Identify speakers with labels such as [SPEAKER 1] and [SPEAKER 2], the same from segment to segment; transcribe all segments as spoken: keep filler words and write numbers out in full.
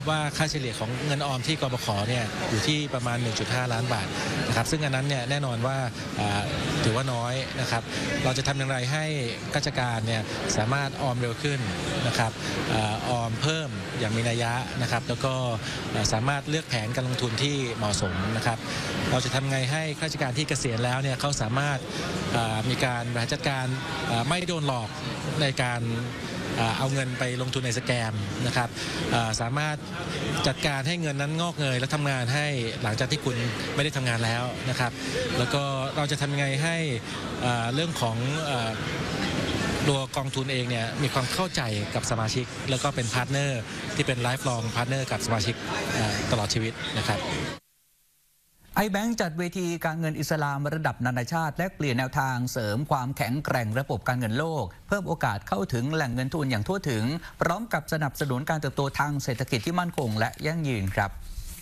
[SPEAKER 1] ว่าค่าเฉลี่ยของเงินออมที่กบข.เนี่ยอยู่ที่ประมาณ หนึ่งจุดห้า ล้านบาทนะครับซึ่งอันนั้นเนี่ยแน่นอนว่าถือว่าน้อยนะครับเราจะทำอย่างไรให้ข้าราชการเนี่ยสามารถออมเร็วขึ้นนะครับออมเพิ่มอย่างมีนัยยะนะครับแล้วก็สามารถเลือกแผนการลงทุนที่เหมาะสมนะครับเราจะทำไงให้ข้าราชการที่เกษียณแล้วเนี่ยเขาสามารถมีการบริหารจัดการไม่โดนหลอกในการเอาเงินไปลงทุนในสแกมนะครับสามารถจัดการให้เงินนั้นงอกเงยและทำงานให้หลังจากที่คุณไม่ได้ทำงานแล้วนะครับแล้วก็เราจะทำยังไงให้เรื่องของตัวกองทุนเองเนี่ยมีความเข้าใจกับสมาชิกแล้วก็เป็นพาร์ทเนอร์ที่เป็นไลฟ์ลองพาร์ทเนอร์กับสมาชิกตลอดชีวิตนะครับ
[SPEAKER 2] ไอแบงก์จัดเวทีการเงินอิสลามระดับนานาชาติและเปลี่ยนแนวทางเสริมความแข็งแกร่งระบบการเงินโลกเพิ่มโอกาสเข้าถึงแหล่งเงินทุนอย่างทั่วถึงพร้อมกับสนับสนุนการเติบโตทางเศรษฐกิจที่มั่นคงและยั่งยืนครับ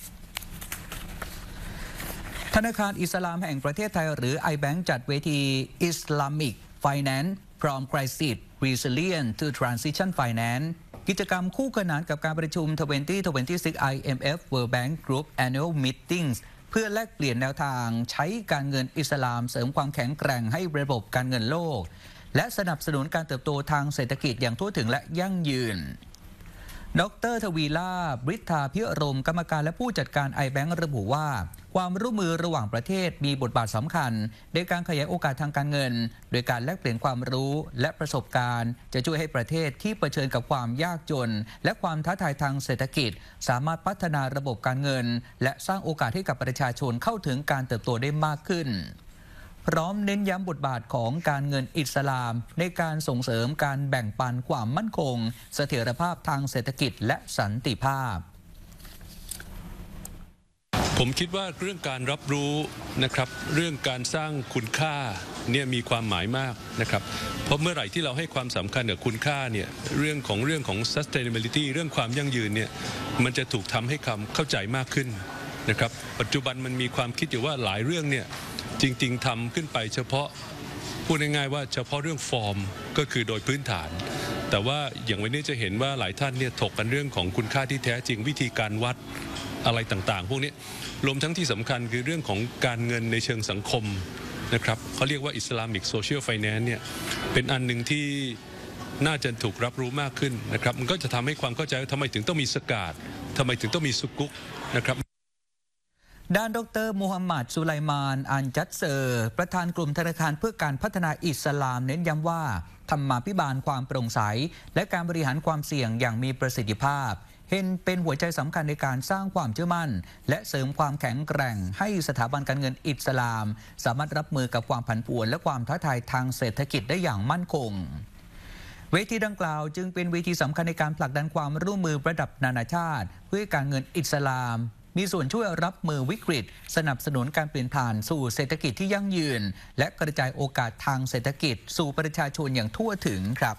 [SPEAKER 2] ธนาคารอิสลามแห่งประเทศไทยหรือ ไอ แบงก์ จัดเวที Islamic Finance from Crisis Resilient to Transition Finance กิจกรรมคู่ขนานกับการประชุม ยี่สิบยี่สิบหก ไอ เอ็ม เอฟ World Bank Group Annual Meetingsเพื่อแลกเปลี่ยนแนวทางใช้การเงินอิสลามเสริมความแข็งแกร่งให้ระบบการเงินโลกและสนับสนุนการเติบโตทางเศรษฐกิจอย่างทั่วถึงและยั่งยืนดร.ทวีลาภ ฤทธาภิรมย์กรรมการและผู้จัดการ ไอ แบงก์ ระบุว่าความร่วมมือระหว่างประเทศมีบทบาทสำคัญในการขยายโอกาสทางการเงินโดยการแลกเปลี่ยนความรู้และประสบการณ์จะช่วยให้ประเทศที่เผชิญกับความยากจนและความท้าทายทางเศรษฐกิจสามารถพัฒนาระบบการเงินและสร้างโอกาสให้กับประชาชนเข้าถึงการเติบโตได้มากขึ้นพร้อมเน้นย้ำบทบาทของการเงินอิสลามในการส่งเสริมการแบ่งปันความมั่นคงเสถียรภาพทางเศรษฐกิจและสันติภาพ
[SPEAKER 3] ผมคิดว่าเรื่องการรับรู้นะครับเรื่องการสร้างคุณค่าเนี่ยมีความหมายมากนะครับเพราะเมื่อไหร่ที่เราให้ความสำคัญกับคุณค่าเนี่ยเรื่องของเรื่องของ sustainability เรื่องความยั่งยืนเนี่ยมันจะถูกทำให้คำเข้าใจมากขึ้นนะครับปัจจุบันมันมีความคิดอยู่ว่าหลายเรื่องเนี่ยจริงๆทำขึ้นไปเฉพาะพูดง่ายๆว่าเฉพาะเรื่องฟอร์มก็คือโดยพื้นฐานแต่ว่าอย่างวันนี้จะเห็นว่าหลายท่านเนี่ยถกกันเรื่องของคุณค่าที่แท้จริงวิธีการวัดอะไรต่างๆพวกนี้รวมทั้งที่สำคัญคือเรื่องของการเงินในเชิงสังคมนะครับเขาเรียกว่า Islamic Social Finance เนี่ยเป็นอันหนึ่งที่น่าจะถูกรับรู้มากขึ้นนะครับมันก็จะทำให้ความเข้าใจว่าทำไมถึงต้องมีสกาดทำไมถึงต้องมีสุกุกนะครับ
[SPEAKER 2] ด้านดร.มูฮัมหมัด สุไลมาน อันจัดเซอร์ประธานกลุ่มธนาคารเพื่อการพัฒนาอิสลามเน้นย้ำว่าธรรมาภิบาลความโปร่งใสและการบริหารความเสี่ยงอย่างมีประสิทธิภาพเห็นเป็นหัวใจสำคัญในการสร้างความเชื่อมั่นและเสริมความแข็งแกร่งให้สถาบันการเงินอิสลามสามารถรับมือกับความผันผวนและความท้าทายทางเศรษฐกิจได้อย่างมั่นคงเวทีดังกล่าวจึงเป็นเวทีสำคัญในการผลักดันความร่วมมือระดับนานาชาติเพื่อการเงินอิสลามมีส่วนช่วยรับมือวิกฤตสนับสนุนการเปลี่ยนผ่านสู่เศรษฐกิจที่ยั่งยืนและกระจายโอกาสทางเศรษฐกิจสู่ประชาชนอย่างทั่วถึงครับ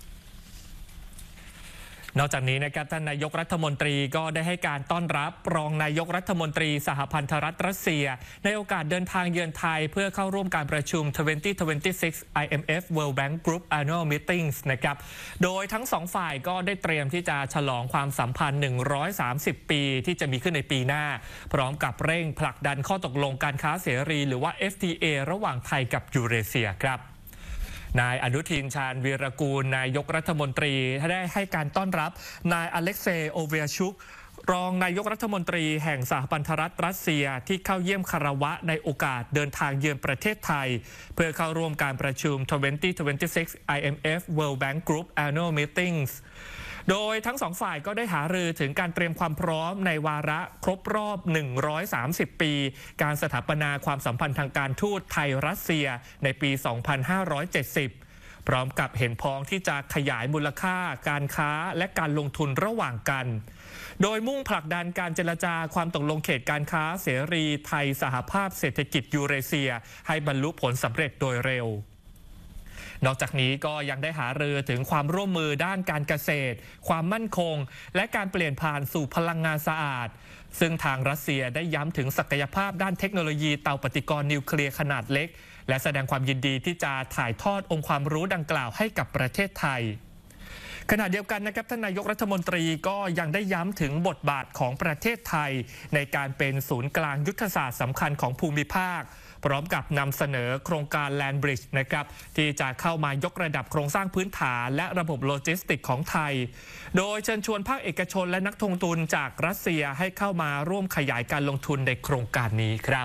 [SPEAKER 4] นอกจากนี้นะครับท่านนายกรัฐมนตรีก็ได้ให้การต้อนรับรองนายกรัฐมนตรีสหพันธรัฐรัสเซียในโอกาสเดินทางเยือนไทยเพื่อเข้าร่วมการประชุม ยี่สิบยี่สิบหก ไอ เอ็ม เอฟ World Bank Group Annual Meetings นะครับโดยทั้งสองฝ่ายก็ได้เตรียมที่จะฉลองความสัมพันธ์หนึ่งร้อยสามสิบปีที่จะมีขึ้นในปีหน้าพร้อมกับเร่งผลักดันข้อตกลงการค้าเสรีหรือว่า เอฟ ที เอ ระหว่างไทยกับยูเรเซียครับนายอนุทินชาญวีรกูลนายกรัฐมนตรีได้ให้การต้อนรับนายอเล็กเซย์โอเวียชุกรองนายกรัฐมนตรีแห่งสหพันธรัฐรัสเซียที่เข้าเยี่ยมคารวะในโอกาสเดินทางเยือนประเทศไทยเพื่อเข้าร่วมการประชุม ยี่สิบยี่สิบหก ไอ เอ็ม เอฟ World Bank Group Annual Meetings โดยทั้งสองฝ่ายก็ได้หารือถึงการเตรียมความพร้อมในวาระครบรอบหนึ่งร้อยสามสิบปีการสถาปนาความสัมพันธ์ทางการทูตไทยรัสเซียในปี สองพันห้าร้อยเจ็ดสิบ พร้อมกับเห็นพ้องที่จะขยายมูลค่าการค้าและการลงทุนระหว่างกันโดยมุ่งผลักดันการเจรจาความตกลงเขตการค้าเสรีไทยสหภาพเศรษฐกิจยูเรเซียให้บรรลุผลสำเร็จโดยเร็วนอกจากนี้ก็ยังได้หารือถึงความร่วมมือด้านการเกษตรความมั่นคงและการเปลี่ยนผ่านสู่พลังงานสะอาดซึ่งทางรัสเซียได้ย้ำถึงศักยภาพด้านเทคโนโลยีเตาปฏิกรณ์นิวเคลียร์ขนาดเล็กและแสดงความยินดีที่จะถ่ายทอดองค์ความรู้ดังกล่าวให้กับประเทศไทยขณะเดียวกันนะครับท่านนายกรัฐมนตรีก็ยังได้ย้ำถึงบทบาทของประเทศไทยในการเป็นศูนย์กลางยุทธศาสตร์สำคัญของภูมิภาคพร้อมกับนำเสนอโครงการ Land Bridge นะครับที่จะเข้ามายกระดับโครงสร้างพื้นฐานและระบบโลจิสติกของไทยโดยเชิญชวนภาคเอกชนและนักลงทุนจากรัสเซียให้เข้ามาร่วมขยายการลงทุนในโครงการนี้ครับ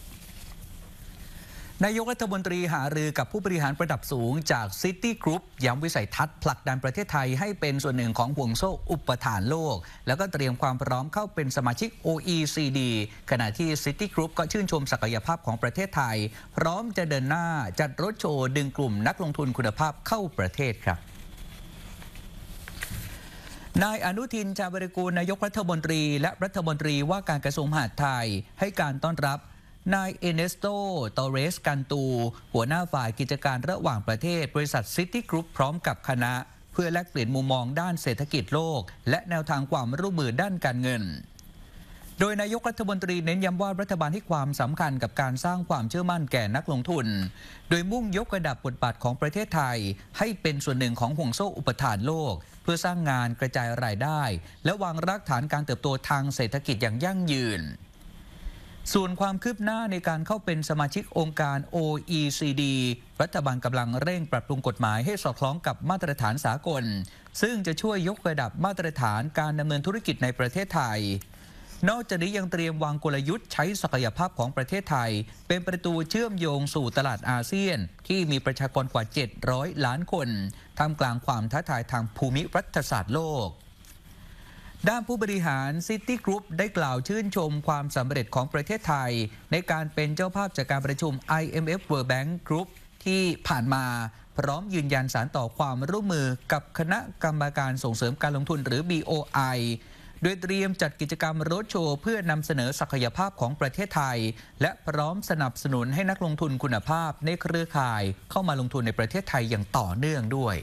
[SPEAKER 2] นายกรัฐมนตรีหารือกับผู้บริหารระดับสูงจาก City Group ย้ำวิสัยทัศน์ผลักดันประเทศไทยให้เป็นส่วนหนึ่งของห่วงโซ่อุปทานโลกแล้วก็เตรียมความพร้อมเข้าเป็นสมาชิก โอ อี ซี ดี ขณะที่ City Group ก็ชื่นชมศักยภาพของประเทศไทยพร้อมจะเดินหน้าจัดรถโชว์ดึงกลุ่มนักลงทุนคุณภาพเข้าประเทศครับนายอนุทิน ชาญวิรากูลนายกรัฐมนตรีและรัฐมนตรีว่าการกระทรวงมหาดไทยให้การต้อนรับนายเอเนสโต ตอเรส กันตู หัวหน้าฝ่ายกิจการระหว่างประเทศบริษัท City Group พร้อมกับคณะเพื่อแลกเปลี่ยนมุมมองด้านเศรษฐกิจโลกและแนวทางความร่วมมือด้านการเงินโดยนายกรัฐมนตรีเน้นย้ำว่ารัฐบาลให้ความสำคัญกับการสร้างความเชื่อมั่นแก่นักลงทุนโดยมุ่งยกระดับบทบาทของประเทศไทยให้เป็นส่วนหนึ่งของห่วงโซ่อุปทานโลกเพื่อสร้างงานกระจายรายได้และวางรากฐานการเติบโตทางเศรษฐกิจอย่างยั่งยืนส่วนความคืบหน้าในการเข้าเป็นสมาชิกองค์การ โอ อี ซี ดี รัฐบาลกำลังเร่งปรับปรุงกฎหมายให้สอดคล้องกับมาตรฐานสากลซึ่งจะช่วยยกระดับมาตรฐานการดำเนินธุรกิจในประเทศไทยนอกจากนี้ยังเตรียมวางกลยุทธ์ใช้ศักยภาพของประเทศไทยเป็นประตูเชื่อมโยงสู่ตลาดอาเซียนที่มีประชากรกว่าเจ็ดร้อยล้านคนท่ามกลางความท้าทายทางภูมิรัฐศาสตร์โลกด้านผู้บริหาร City Group ได้กล่าวชื่นชมความสำเร็จของประเทศไทยในการเป็นเจ้าภาพจากการประชุม ไอ เอ็ม เอฟ World Bank Group ที่ผ่านมาพร้อมยืนยันสานต่อความร่วมมือกับคณะกรรมการส่งเสริมการลงทุนหรือ บี โอ ไอ โดยเตรียมจัดกิจกรรมโรดโชว์เพื่อนำเสนอศักยภาพของประเทศไทยและพร้อมสนับสนุนให้นักลงทุนคุณภาพในเครือข่ายเข้ามาลงทุนในประเทศไทยอย่างต่อเนื่องด้วย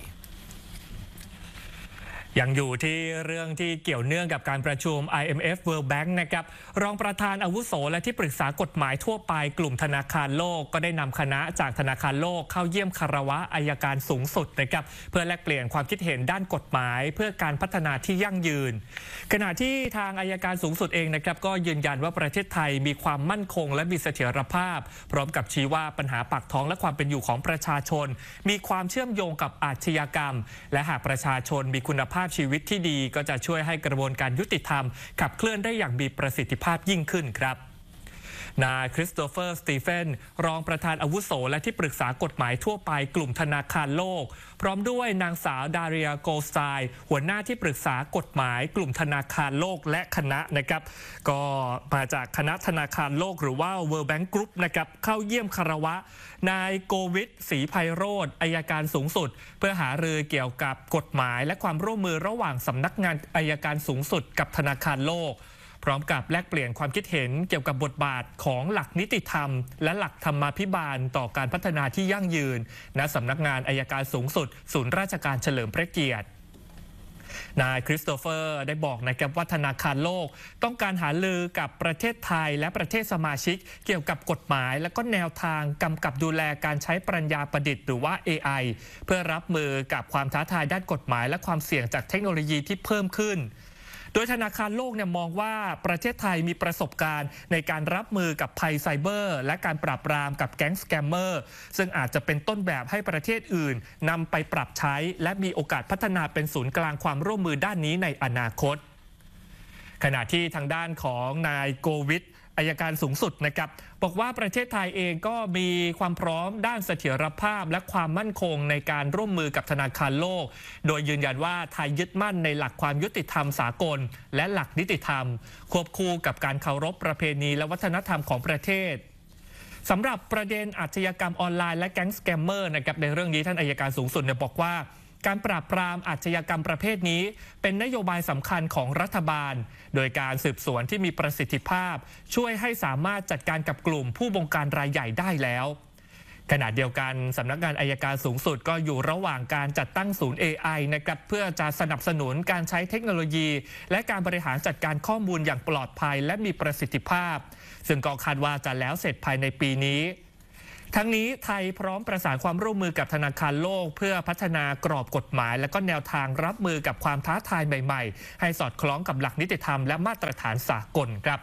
[SPEAKER 4] ยังอยู่ที่เรื่องที่เกี่ยวเนื่องกับการประชุม ไอ เอ็ม เอฟ World Bank นะครับรองประธานอาวุโสและที่ปรึกษากฎหมายทั่วไปกลุ่มธนาคารโลกก็ได้นำคณะจากธนาคารโลกเข้าเยี่ยมคารวะอัยการสูงสุดนะครับเพื่อแลกเปลี่ยนความคิดเห็นด้านกฎหมายเพื่อการพัฒนาที่ยั่งยืนขณะที่ทางอัยการสูงสุดเองนะครับก็ยืนยันว่าประเทศไทยมีความมั่นคงและมีเสถียรภาพพร้อมกับชี้ว่าปัญหาปากท้องและความเป็นอยู่ของประชาชนมีความเชื่อมโยงกับอาชญากรรมและหากประชาชนมีคุณภาพชีวิตที่ดีก็จะช่วยให้กระบวนการยุติธรรมขับเคลื่อนได้อย่างมีประสิทธิภาพยิ่งขึ้นครับนายคริสโตเฟอร์สตีเฟนรองประธานอาวุโสและที่ปรึกษากฎหมายทั่วไปกลุ่มธนาคารโลกพร้อมด้วยนางสาวดาเรียโกลสไตน์หัวหน้าที่ปรึกษากฎหมายกลุ่มธนาคารโลกและคณะนะครับก็มาจากคณะธนาคารโลกหรือว่า World Bank Group นะครับเข้าเยี่ยมคารวะนายโกวิทศรีไพโรจน์อัยการสูงสุดเพื่อหารือเกี่ยวกับกฎหมายและความร่วมมือระหว่างสำนักงานอัยการสูงสุดกับธนาคารโลกพร้อมกับแลกเปลี่ยนความคิดเห็นเกี่ยวกับบทบาทของหลักนิติธรรมและหลักธรรมาภิบาลต่อการพัฒนาที่ยั่งยืนณสำนักงานอัยการสูงสุดศูนย์ราชการเฉลิมพระเกียรตินายคริสโตเฟอร์ได้บอกนะครับว่าธนาคารโลกต้องการหารือกับประเทศไทยและประเทศสมาชิกเกี่ยวกับกฎหมายและก็แนวทางกำกับดูแลการใช้ปัญญาประดิษฐ์หรือว่า เอ ไอ เพื่อรับมือกับความท้าทายด้านกฎหมายและความเสี่ยงจากเทคโนโลยีที่เพิ่มขึ้นโดยธนาคารโลกเนี่ยมองว่าประเทศไทยมีประสบการณ์ในการรับมือกับภัยไซเบอร์และการปราบปรามกับแก๊งสแกมเมอร์ซึ่งอาจจะเป็นต้นแบบให้ประเทศอื่นนำไปปรับใช้และมีโอกาสพัฒนาเป็นศูนย์กลางความร่วมมือด้านนี้ในอนาคตขณะที่ทางด้านของนายโกวิทอัยการสูงสุดนะครับบอกว่าประเทศไทยเองก็มีความพร้อมด้านเสถียรภาพและความมั่นคงในการร่วมมือกับธนาคารโลกโดยยืนยันว่าไทยยึดมั่นในหลักความยุติธรรมสากลและหลักนิติธรรมควบคู่กับการเคารพประเพณีและวัฒนธรรมของประเทศสำหรับประเด็นอาชญากรรมออนไลน์และแก๊งสแกมเมอร์นะครับในเรื่องนี้ท่านอัยการสูงสุดเนี่ยบอกว่าการปราบปรามอาชญากรรมประเภทนี้เป็นนโยบายสำคัญของรัฐบาลโดยการสืบสวนที่มีประสิทธิภาพช่วยให้สามารถจัดการกับกลุ่มผู้บงการรายใหญ่ได้แล้วขณะเดียวกันสำนักงานอัยการสูงสุดก็อยู่ระหว่างการจัดตั้งศูนย์ เอ ไอ นะครับเพื่อจะสนับสนุนการใช้เทคโนโลยีและการบริหารจัดการข้อมูลอย่างปลอดภัยและมีประสิทธิภาพซึ่งก็คาดว่าจะแล้วเสร็จภายในปีนี้ทั้งนี้ไทยพร้อมประสานความร่วมมือกับธนาคารโลกเพื่อพัฒนากรอบกฎหมายและก็แนวทางรับมือกับความท้าทายใหม่ๆให้สอดคล้องกับหลักนิติธรรมและมาตรฐานสากลครับ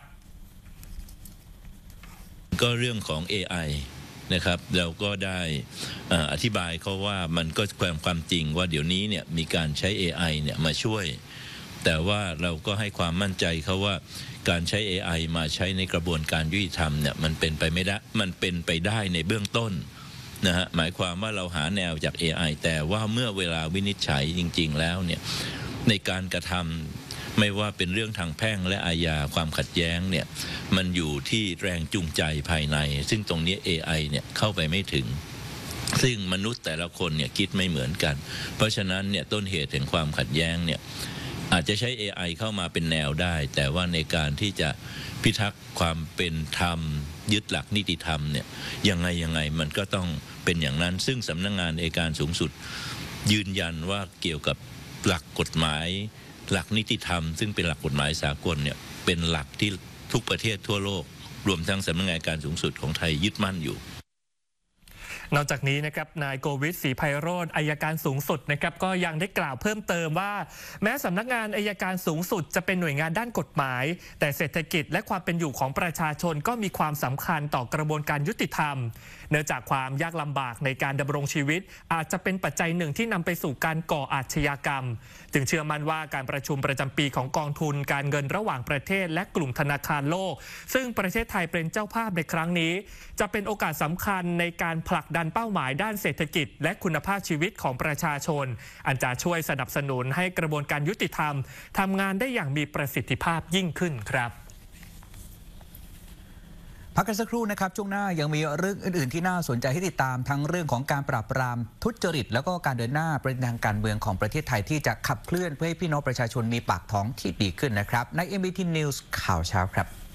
[SPEAKER 5] ก็เรื่องของ เอ ไอ นะครับเราก็ได้อธิบายเขาว่ามันก็ความความจริงว่าเดี๋ยวนี้เนี่ยมีการใช้ เอ ไอ เนี่ยมาช่วยแต่ว่าเราก็ให้ความมั่นใจเขาว่าการใช้ เอ ไอ มาใช้ในกระบวนการยุติธรรมเนี่ยมันเป็นไปไม่ได้มันเป็นไปได้ในเบื้องต้นนะฮะหมายความว่าเราหาแนวจาก เอ ไอ แต่ว่าเมื่อเวลาวินิจฉัยจริงๆแล้วเนี่ยในการกระทำไม่ว่าเป็นเรื่องทางแพ่งและอาญาความขัดแย้งเนี่ยมันอยู่ที่แรงจูงใจภายในซึ่งตรงนี้ เอ ไอ เนี่ยเข้าไปไม่ถึงซึ่งมนุษย์แต่ละคนเนี่ยคิดไม่เหมือนกันเพราะฉะนั้นเนี่ยต้นเหตุแห่งความขัดแย้งเนี่ยอาจจะใช้ เอ ไอ เข้ามาเป็นแนวได้แต่ว่าในการที่จะพิทักษ์ความเป็นธรรมยึดหลักนิติธรรมเนี่ยยังไงยังไงมันก็ต้องเป็นอย่างนั้นซึ่งสำนักงานอัยการสูงสุดยืนยันว่าเกี่ยวกับหลักกฎหมายหลักนิติธรรมซึ่งเป็นหลักกฎหมายสากลเนี่ยเป็นหลักที่ทุกประเทศทั่วโลกรวมทั้งสำนักงานอัยการสูงสุดของไทยยึดมั่นอยู่
[SPEAKER 4] นอกจากนี้นะครับนายโกวิทศรีไพโรจน์อัยการสูงสุดนะครับก็ยังได้กล่าวเพิ่มเติมว่าแม้สำนักงานอัยการสูงสุดจะเป็นหน่วยงานด้านกฎหมายแต่เศรษฐกิจและความเป็นอยู่ของประชาชนก็มีความสำคัญต่อกระบวนการยุติธรรมเนื่องจากความยากลำบากในการดำรงชีวิตอาจจะเป็นปัจจัยหนึ่งที่นำไปสู่การก่ออาชญากรรมจึงเชื่อมั่นว่าการประชุมประจำปีของกองทุนการเงินระหว่างประเทศและกลุ่มธนาคารโลกซึ่งประเทศไทยเป็นเจ้าภาพในครั้งนี้จะเป็นโอกาสสำคัญในการผลักดันเป้าหมายด้านเศรษฐกิจและคุณภาพชีวิตของประชาชนอันจะช่วยสนับสนุนให้กระบวนการยุติธรรมทำงานได้อย่างมีประสิทธิภาพยิ่งขึ้นครับ
[SPEAKER 2] พักกันสักครู่นะครับช่วงหน้ายังมีเรื่องอื่นๆที่น่าสนใจให้ติดตามทั้งเรื่องของการปราบปรามทุจริตแล้วก็การเดินหน้าประเด็นทางการเมืองของประเทศไทยที่จะขับเคลื่อนเพื่อให้พี่น้องประชาชนมีปากท้องที่ดีขึ้นนะครับใน เอ็ม บี ที News ข่าวเช้าครับ